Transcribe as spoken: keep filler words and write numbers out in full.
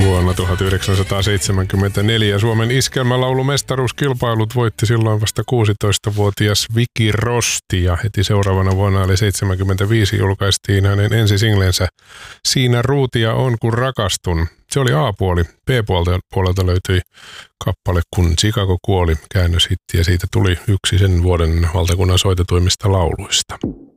Vuonna tuhatyhdeksänsataaseitsemänkymmentäneljä Suomen iskelmälaulumestaruuskilpailut voitti silloin vasta kuusitoistavuotias Viki Rosti ja heti seuraavana vuonna eli seitsemänkymmentäviisi julkaistiin hänen ensisinglensä Siinä ruutia on kun rakastun. Se oli A-puoli. B-puolelta puolelta löytyi kappale Kun Chicago kuoli, käännöshitti, ja siitä tuli yksi sen vuoden valtakunnan soitetuimmista lauluista.